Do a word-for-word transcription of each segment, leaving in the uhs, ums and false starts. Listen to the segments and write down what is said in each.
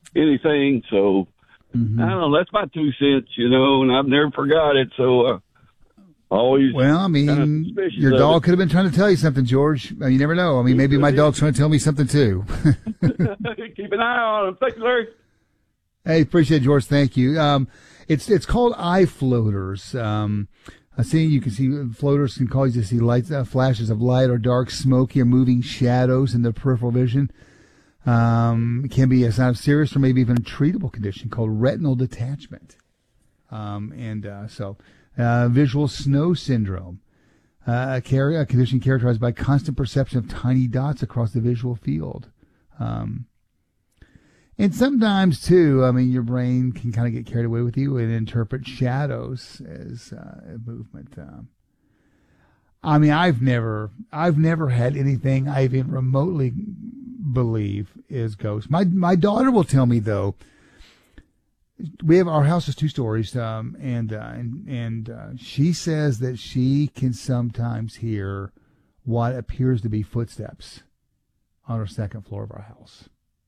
anything. So Mm-hmm. I don't know. That's my two cents, you know, and I've never forgot it. So uh, always. Well, I mean, your dog could have been trying to tell you something, George. You never know. I mean, maybe my dog's trying to tell me something too. Keep an eye on him. Thank you, Larry. Hey, appreciate it, George. Thank you. Um, it's it's called eye floaters. Um, I see you can see floaters can cause you to see lights, uh, flashes of light or dark, smoky or moving shadows in the peripheral vision. Um, it can be a sign of serious or maybe even a treatable condition called retinal detachment. Um, and uh, so, uh, visual snow syndrome, uh, a, a condition characterized by constant perception of tiny dots across the visual field. Um, and sometimes, too, I mean, your brain can kind of get carried away with you and interpret shadows as uh, movement. Um, I mean, I've never, I've never had anything I even remotely believe is ghosts. My my daughter will tell me though. We have our house is two stories, um, and uh, and and uh, she says that she can sometimes hear what appears to be footsteps on her second floor of our house.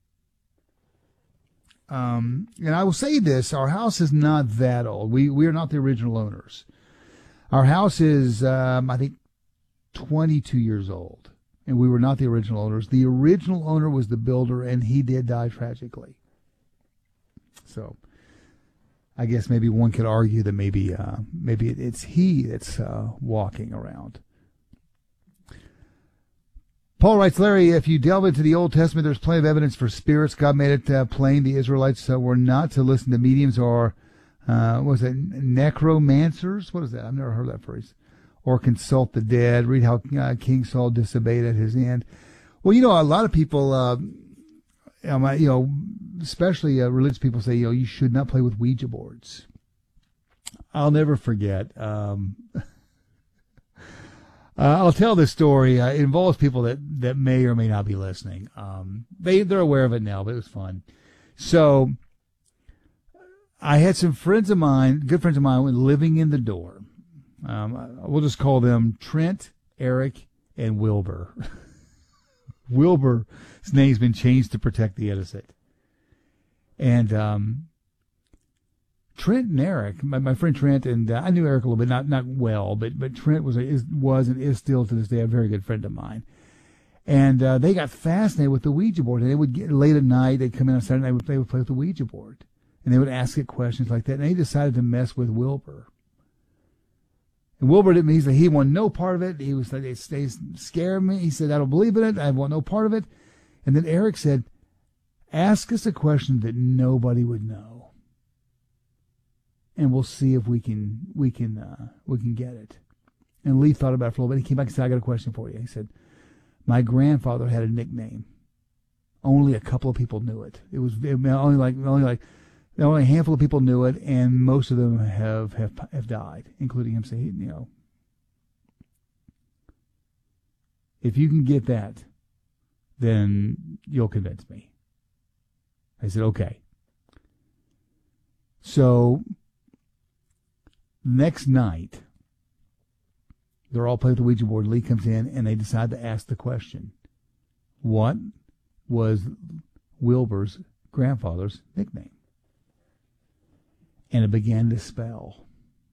Um, and I will say this: our house is not that old. We we are not the original owners. Our house is, um, I think, twenty-two years old. And we were not the original owners. The original owner was the builder, and he did die tragically. So, I guess maybe one could argue that maybe uh, maybe it's he that's uh, walking around. Paul writes, Larry, if you delve into the Old Testament, there's plenty of evidence for spirits. God made it uh, plain the Israelites uh, were not to listen to mediums or, uh, what was it, necromancers? What is that? I've never heard that phrase. Or consult the dead. Read how uh, King Saul disobeyed at his end. Well, you know, a lot of people, uh, you know, especially uh, religious people say, you know, you should not play with Ouija boards. I'll never forget. Um, uh, I'll tell this story. Uh, it involves people that, that may or may not be listening. Um, they, they're aware of it now, but it was fun. So I had some friends of mine, good friends of mine, living in the door. Um, we'll just call them Trent, Eric, and Wilbur. Wilbur's name's been changed to protect the innocent. And um, Trent and Eric, my, my friend Trent, and uh, I knew Eric a little bit, not not well, but but Trent was a, is, was and is still to this day a very good friend of mine. And uh, they got fascinated with the Ouija board. And they would get late at night, they'd come in on Saturday night, they would play with the Ouija board, and they would ask it questions like that. And they decided to mess with Wilbur. And Wilbur didn't mean that he wanted no part of it. He was like, they, they scared me. He said, I don't believe in it. I want no part of it. And then Eric said, ask us a question that nobody would know, and we'll see if we can we can uh, we can get it. And Lee thought about it for a little bit. He came back and said, I got a question for you. He said, my grandfather had a nickname. Only a couple of people knew it. It was it, only like only like. Only a handful of people knew it, and most of them have, have have died, including him. Saying, you know, if you can get that, then you'll convince me. I said, okay. So next night, they're all playing with the Ouija board. Lee comes in, and they decide to ask the question: what was Wilbur's grandfather's nickname? And it began to spell.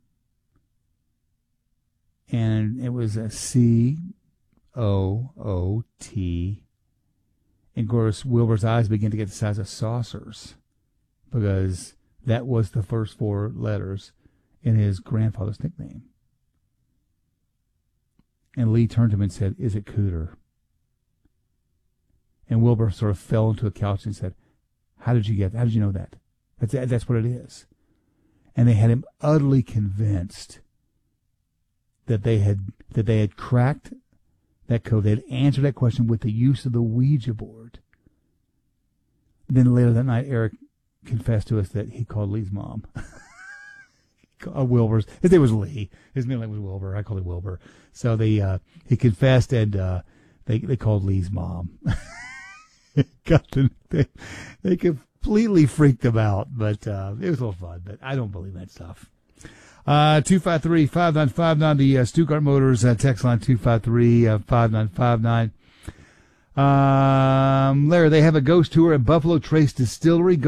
And it was a C O O T. And of course, Wilbur's eyes began to get the size of saucers, because that was the first four letters in his grandfather's nickname. And Lee turned to him and said, is it Cooter? And Wilbur sort of fell into a couch and said, how did you get that? How did you know that? That's, that's what it is. And they had him utterly convinced that they had that they had cracked that code. They had answered that question with the use of the Ouija board. Then later that night, Eric confessed to us that he called Lee's mom. uh, Wilbur's. His name was Lee. His middle name was Wilbur. I called him Wilbur. So they uh, he confessed, and uh, they they called Lee's mom. Got the, they, they completely freaked them out, but uh, it was a little fun. But I don't believe that stuff. Uh, two five three, five nine five nine, the uh, Stuttgart Motors uh, text line, two five three, five nine five nine. Um, Larry, they have a ghost tour at Buffalo Trace Distillery.